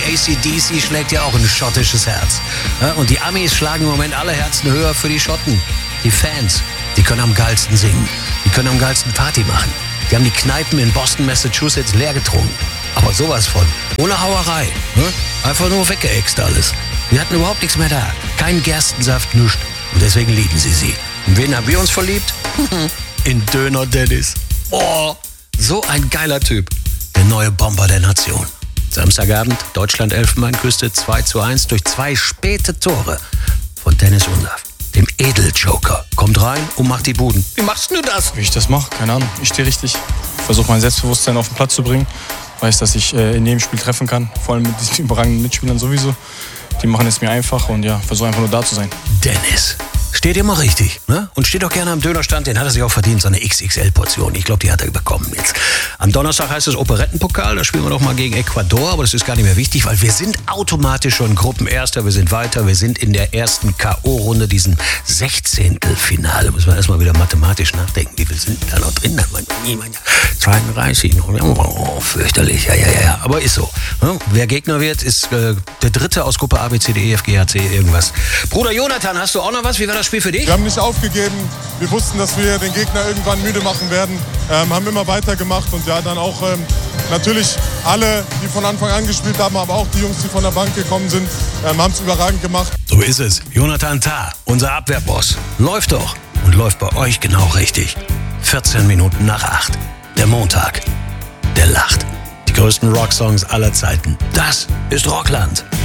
AC/DC schlägt ja auch ein schottisches Herz. Ja, und die Amis schlagen im Moment alle Herzen höher für die Schotten. Die Fans, die können am geilsten singen. Die können am geilsten Party machen. Die haben die Kneipen in Boston, Massachusetts leer getrunken. Aber sowas von. Ohne Hauerei. Ne? Einfach nur weggeäxt alles. Wir hatten überhaupt nichts mehr da. Kein Gerstensaft, nichts. Und deswegen lieben sie. Und wen haben wir uns verliebt? In Döner Dennis. Oh, so ein geiler Typ. Der neue Bomber der Nation. Samstagabend, Deutschland Elfenbeinküste 2:1 durch 2 späte Tore von Dennis Undaff, dem Edeljoker. Kommt rein und macht die Buden. Wie machst du das? Wie ich das mache, keine Ahnung. Ich stehe richtig. Versuche mein Selbstbewusstsein auf den Platz zu bringen. Weiß, dass ich in jedem Spiel treffen kann. Vor allem mit diesen überragenden Mitspielern sowieso. Die machen es mir einfach und ja, versuche einfach nur da zu sein. Dennis. Steht immer richtig, ne? Und steht doch gerne am Dönerstand, den hat er sich auch verdient, so eine XXL-Portion. Ich glaube, die hat er bekommen jetzt. Am Donnerstag heißt es Operettenpokal, da spielen wir doch mal gegen Ecuador, aber das ist gar nicht mehr wichtig, weil wir sind automatisch schon Gruppenerster, wir sind weiter, wir sind in der ersten K.O.-Runde, diesen 16. Müssen wir erstmal wieder mathematisch nachdenken, wie viel sind da noch drin? 32, oh, fürchterlich, ja, aber ist so. Ne? Wer Gegner wird, ist der Dritte aus Gruppe A, B, C, D, E, F, G, H, C, irgendwas. Bruder Jonathan, hast du auch noch was? Wie war das Spiel für dich? Wir haben nicht aufgegeben. Wir wussten, dass wir den Gegner irgendwann müde machen werden. Haben immer weitergemacht und ja, dann auch natürlich alle, die von Anfang an gespielt haben, aber auch die Jungs, die von der Bank gekommen sind, haben es überragend gemacht. So ist es. Jonathan Tah, unser Abwehrboss. Läuft doch und läuft bei euch genau richtig. 14 Minuten nach 8. Der Montag. Der lacht. Die größten Rocksongs aller Zeiten. Das ist Rockland.